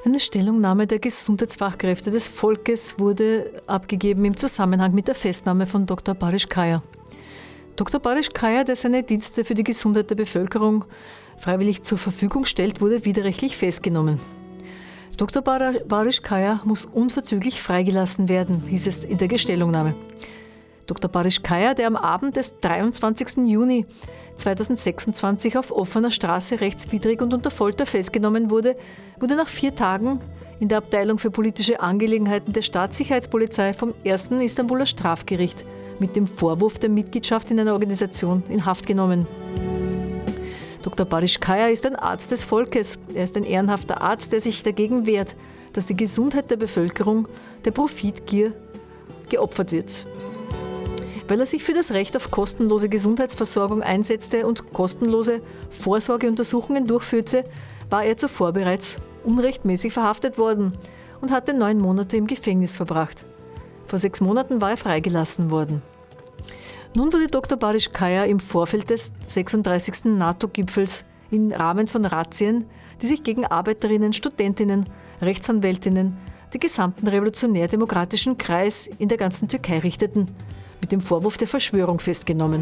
Eine Stellungnahme der Gesundheitsfachkräfte des Volkes wurde abgegeben im Zusammenhang mit der Festnahme von Dr. Barish Kaya. Dr. Barish Kaya, der seine Dienste für die Gesundheit der Bevölkerung freiwillig zur Verfügung stellt, wurde widerrechtlich festgenommen. Dr. Barish Kaya muss unverzüglich freigelassen werden, hieß es in der Stellungnahme. Dr. Barish Kaya, der am Abend des 23. Juni 2026 auf offener Straße rechtswidrig und unter Folter festgenommen wurde, wurde nach 4 Tagen in der Abteilung für politische Angelegenheiten der Staatssicherheitspolizei vom 1. Istanbuler Strafgericht mit dem Vorwurf der Mitgliedschaft in einer Organisation in Haft genommen. Dr. Barish Kaya ist ein Arzt des Volkes. Er ist ein ehrenhafter Arzt, der sich dagegen wehrt, dass die Gesundheit der Bevölkerung der Profitgier geopfert wird. Weil er sich für das Recht auf kostenlose Gesundheitsversorgung einsetzte und kostenlose Vorsorgeuntersuchungen durchführte, war er zuvor bereits unrechtmäßig verhaftet worden und hatte 9 Monate im Gefängnis verbracht. Vor 6 Monaten war er freigelassen worden. Nun wurde Dr. Barish Kaya im Vorfeld des 36. NATO-Gipfels im Rahmen von Razzien, die sich gegen Arbeiterinnen, Studentinnen, Rechtsanwältinnen, den gesamten revolutionär-demokratischen Kreis in der ganzen Türkei richteten, mit dem Vorwurf der Verschwörung festgenommen.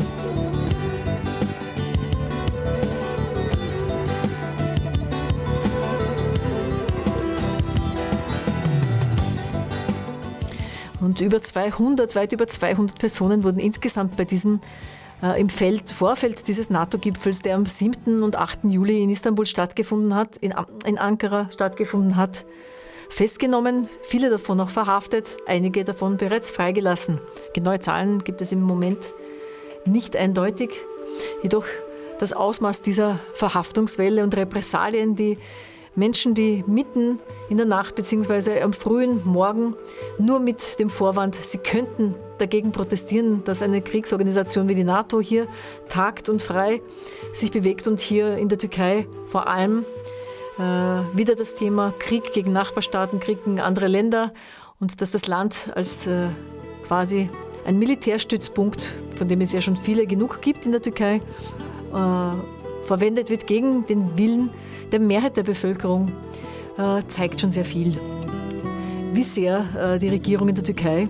Und weit über 200 Personen wurden insgesamt bei diesem im Vorfeld dieses NATO-Gipfels, der am 7. und 8. Juli in Istanbul stattgefunden hat, in Ankara stattgefunden hat, festgenommen, viele davon auch verhaftet, einige davon bereits freigelassen. Genaue Zahlen gibt es im Moment nicht eindeutig. Jedoch das Ausmaß dieser Verhaftungswelle und Repressalien, die Menschen, die mitten in der Nacht bzw. am frühen Morgen nur mit dem Vorwand, sie könnten dagegen protestieren, dass eine Kriegsorganisation wie die NATO hier tagt und frei sich bewegt und hier in der Türkei vor allem wieder das Thema Krieg gegen Nachbarstaaten, Krieg gegen andere Länder und dass das Land als quasi ein Militärstützpunkt, von dem es ja schon viele genug gibt in der Türkei, verwendet wird gegen den Willen der Mehrheit der Bevölkerung, zeigt schon sehr viel. Wie sehr die Regierung in der Türkei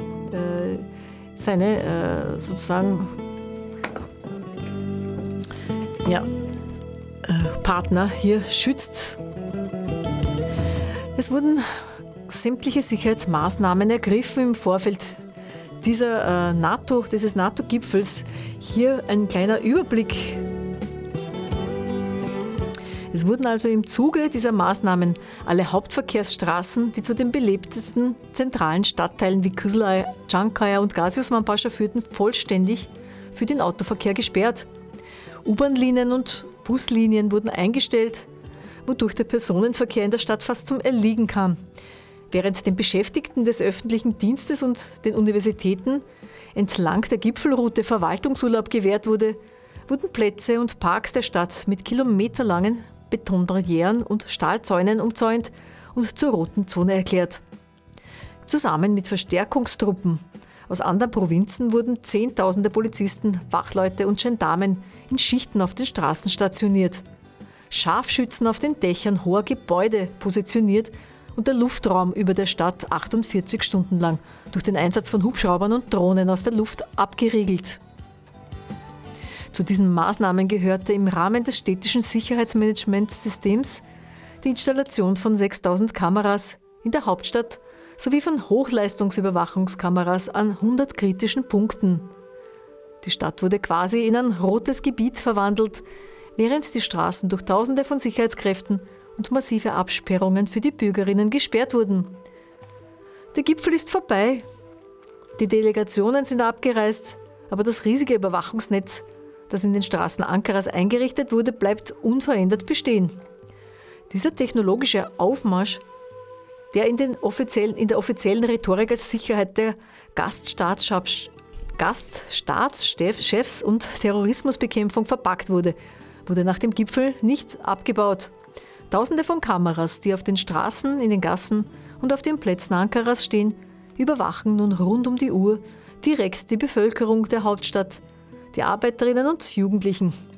seine sozusagen Partner hier schützt. Es wurden sämtliche Sicherheitsmaßnahmen ergriffen im Vorfeld dieses NATO-Gipfels. Hier ein kleiner Überblick. Es wurden also im Zuge dieser Maßnahmen alle Hauptverkehrsstraßen, die zu den belebtesten zentralen Stadtteilen wie Kızılay, Çankaya und Gazi Osman Pascha führten, vollständig für den Autoverkehr gesperrt. U-Bahn-Linien und Buslinien wurden eingestellt, wodurch der Personenverkehr in der Stadt fast zum Erliegen kam. Während den Beschäftigten des öffentlichen Dienstes und den Universitäten entlang der Gipfelroute Verwaltungsurlaub gewährt wurde, wurden Plätze und Parks der Stadt mit kilometerlangen Betonbarrieren und Stahlzäunen umzäunt und zur roten Zone erklärt. Zusammen mit Verstärkungstruppen aus anderen Provinzen wurden Zehntausende Polizisten, Wachleute und Gendarmen in Schichten auf den Straßen stationiert. Scharfschützen auf den Dächern hoher Gebäude positioniert und der Luftraum über der Stadt 48 Stunden lang durch den Einsatz von Hubschraubern und Drohnen aus der Luft abgeriegelt. Zu diesen Maßnahmen gehörte im Rahmen des städtischen Sicherheitsmanagementsystems die Installation von 6000 Kameras in der Hauptstadt sowie von Hochleistungsüberwachungskameras an 100 kritischen Punkten. Die Stadt wurde quasi in ein rotes Gebiet verwandelt, während die Straßen durch Tausende von Sicherheitskräften und massive Absperrungen für die Bürgerinnen gesperrt wurden. Der Gipfel ist vorbei. Die Delegationen sind abgereist, aber das riesige Überwachungsnetz, das in den Straßen Ankaras eingerichtet wurde, bleibt unverändert bestehen. Dieser technologische Aufmarsch, der in der offiziellen Rhetorik als Sicherheit der Gaststaatschefs und Terrorismusbekämpfung verpackt wurde, wurde nach dem Gipfel nicht abgebaut. Tausende von Kameras, die auf den Straßen, in den Gassen und auf den Plätzen Ankaras stehen, überwachen nun rund um die Uhr direkt die Bevölkerung der Hauptstadt, die Arbeiterinnen und Jugendlichen.